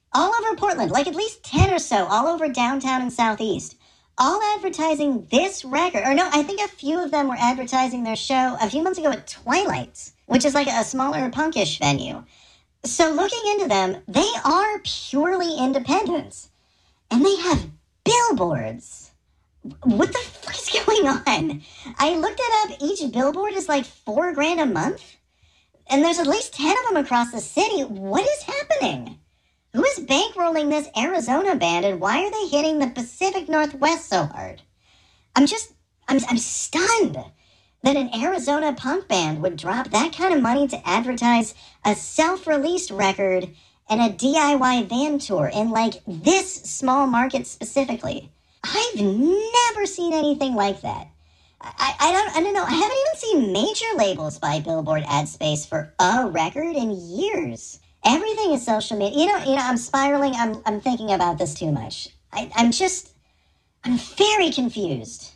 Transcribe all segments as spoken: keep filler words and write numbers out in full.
all over Portland, like at least ten or so, all over downtown and southeast, all advertising this record. Or no, I think a few of them were advertising their show a few months ago at Twilight's, which is like a smaller punkish venue. So looking into them, they are purely independent. And they have billboards. What the fuck is going on? I looked it up. Each billboard is like four grand a month. And there's at least ten of them across the city. What is happening? Who is bankrolling this Arizona band, and why are they hitting the Pacific Northwest so hard? I'm just, I'm, I'm stunned that an Arizona punk band would drop that kind of money to advertise a self-released record and a D I Y van tour in, like, this small market specifically. I've never seen anything like that. I, I don't I don't know. I haven't even seen major labels buy billboard ad space for a record in years. Everything is social media. You know, you know, I'm spiraling. I'm I'm thinking about this too much. I, I'm just, I'm very confused.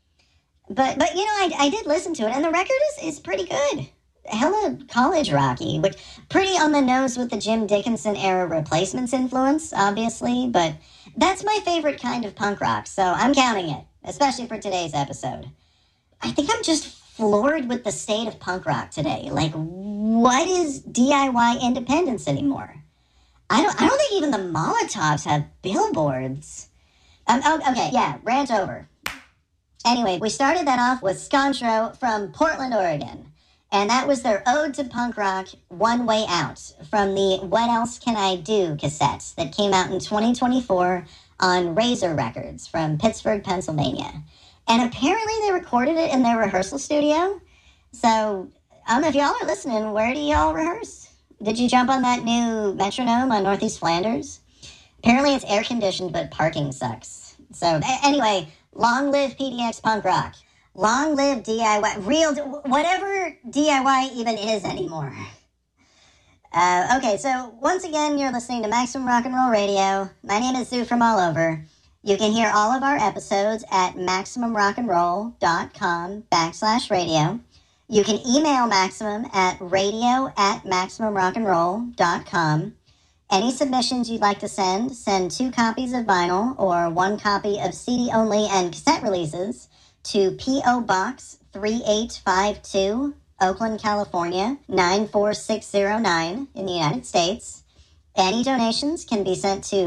But, but you know, I, I did listen to it, and the record is, is pretty good. Hella college rocky, which pretty on the nose with the Jim Dickinson era Replacements influence, obviously, but that's my favorite kind of punk rock, so I'm counting it, especially for today's episode. I think I'm just floored with the state of punk rock today. Like, what is D I Y independence anymore? I don't I don't think even the Molotovs have billboards. Um, oh, okay, yeah, rant over. Anyway, we started that off with Scontro from Portland, Oregon. And that was their ode to punk rock, One Way Out, from the What Else Can I Do cassette that came out in twenty twenty-four on Razor Records from Pittsburgh, Pennsylvania. And apparently they recorded it in their rehearsal studio. So, I don't know if y'all are listening, where do y'all rehearse? Did you jump on that new Metronome on Northeast Flanders? Apparently it's air-conditioned, but parking sucks. So, a- anyway, long live P D X punk rock. Long live D I Y, real, whatever D I Y even is anymore. Uh, okay, so once again, you're listening to Maximum Rock and Roll Radio. My name is Zoo from all over. You can hear all of our episodes at MaximumRockandRoll.com backslash radio. You can email Maximum at radio at MaximumRockandRoll.com. Any submissions you'd like to send, send two copies of vinyl or one copy of C D only and cassette releases to P O Box three eight five two, Oakland, California, nine four six zero nine in the United States. Any donations can be sent to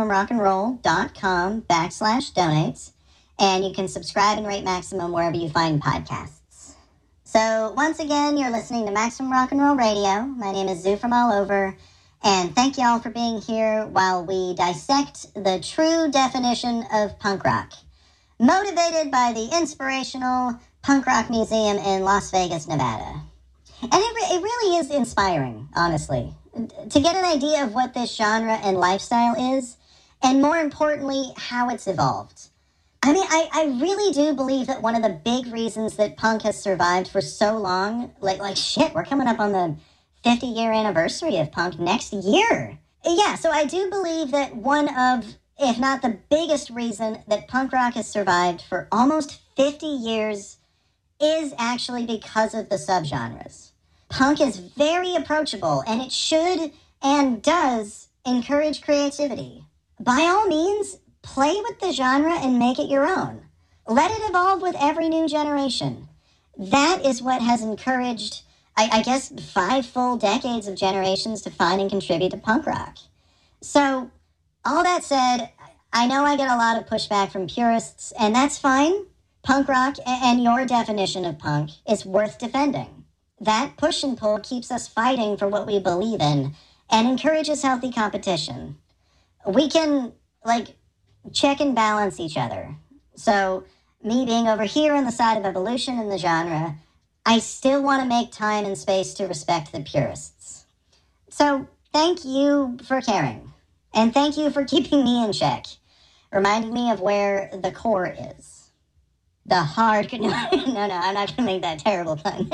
MaximumRockandRoll.com backslash donates, and you can subscribe and rate Maximum wherever you find podcasts. So, once again, you're listening to Maximum Rock and Roll Radio. My name is Zoo from all over, and thank y'all for being here while we dissect the true definition of punk rock. Motivated by the inspirational Punk Rock Museum in Las Vegas, Nevada. And it, re- it really is inspiring, honestly, to get an idea of what this genre and lifestyle is, and more importantly, how it's evolved. I mean, I, I really do believe that one of the big reasons that punk has survived for so long, like, like shit, we're coming up on the fifty-year anniversary of punk next year. Yeah, so I do believe that one of, if not the biggest reason that punk rock has survived for almost fifty years is actually because of the subgenres. Punk is very approachable, and it should and does encourage creativity. By all means, play with the genre and make it your own. Let it evolve with every new generation. That is what has encouraged, I, I guess, five full decades of generations to find and contribute to punk rock. So, all that said, I know I get a lot of pushback from purists, and that's fine. Punk rock and your definition of punk is worth defending. That push and pull keeps us fighting for what we believe in and encourages healthy competition. We can, like, check and balance each other. So, me being over here on the side of evolution in the genre, I still want to make time and space to respect the purists. So, thank you for caring. And thank you for keeping me in check, reminding me of where the core is. The hard... No, no, no, I'm not going to make that terrible pun.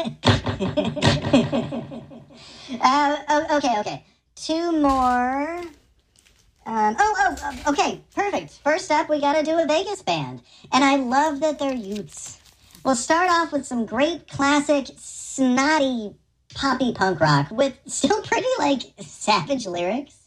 uh, oh, okay, okay. Two more... Um, oh, oh, okay, perfect. First up, we got to do a Vegas band. And I love that they're youths. We'll start off with some great classic, snotty, poppy punk rock with still pretty, like, savage lyrics.